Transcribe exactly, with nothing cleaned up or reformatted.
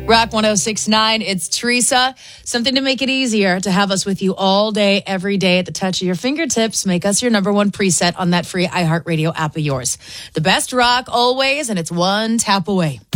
Rock one oh six point nine, it's Teresa. Something to make it easier to have us with you all day, every day at the touch of your fingertips. Make us your number one preset on that free iHeartRadio app of yours. The best rock always, and it's one tap away.